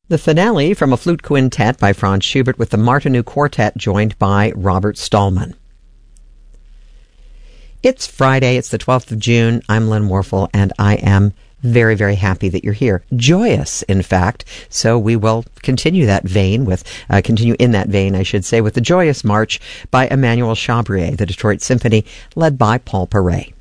The finale from a flute quintet by Franz Schubert with the Martinu Quartet joined by Robert Stallman. It's Friday, it's the 12th of June. I'm Lynn Warfel, and I am very, very happy that you're here. Joyous, in fact. So we will continue in that vein, I should say, with the Joyous March by Emmanuel Chabrier, the Detroit Symphony, led by Paul Paray.